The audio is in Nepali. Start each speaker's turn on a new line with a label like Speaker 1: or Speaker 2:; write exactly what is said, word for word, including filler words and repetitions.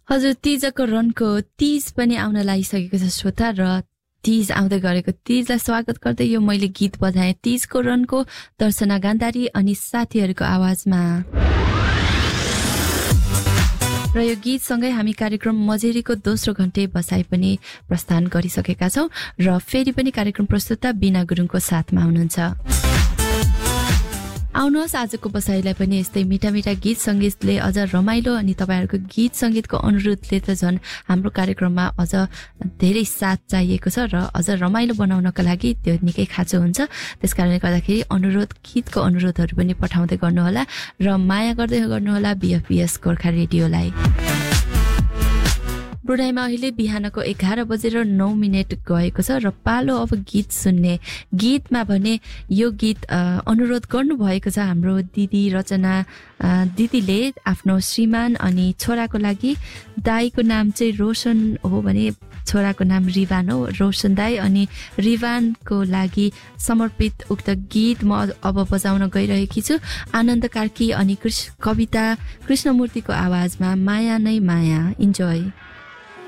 Speaker 1: हजुर तीजको रनको तीज पनि आउन लागिसकेको छ श्रोता र तीज आउँदै गरेको तीजलाई स्वागत गर्दै यो मैले गीत बजाएँ तीजको रनको दर्शना गान्धारी अनि साथीहरूको आवाजमा। र यो गीतसँगै हामी कार्यक्रम मजेरीको दोस्रो घण्टे बसाइ पनि प्रस्थान गरिसकेका छौं र फेरि पनि कार्यक्रम प्रस्तुता बिना गुरुङको साथमा हुनुहुन्छ। आउनुहोस् आजको बसाइलाई पनि यस्तै मिठा मिठा गीत संगीतले अझ रमाइलो अनि तपाईहरुको गीत संगीतको अनुरोधले त झन् हाम्रो कार्यक्रममा अझ धेरै साथ चाहिएको छ र अझ रमाइलो बनाउनका लागि त्यो निकै खाँचो हुन्छ। त्यसकारणले गर्दाखेरि अनुरोध गीतको अनुरोधहरू पनि पठाउँदै गर्नुहोला र माया गर्दै गर्नुहोला बीएफपीएस गोर्खा रेडियोलाई। ब्रुनाईमा अहिले बिहानको एघार बजेर नौ मिनट गएको छ र पालो अब गीत सुन्ने। गीतमा भने यो गीत अनुरोध गर्नुभएको छ हाम्रो दिदी रचना दिदीले आफ्नो श्रीमान अनि छोराको लागि। दाईको नाम चाहिँ रोशन हो भने छोराको नाम रिवान हो। रोशन दाई अनि रिवानको लागि समर्पित उक्त गीत म अब बजाउन गइरहेकी छु। आनन्द कार्की अनि कविता कृष्णमूर्तिको आवाजमा माया नै माया। इन्जोय।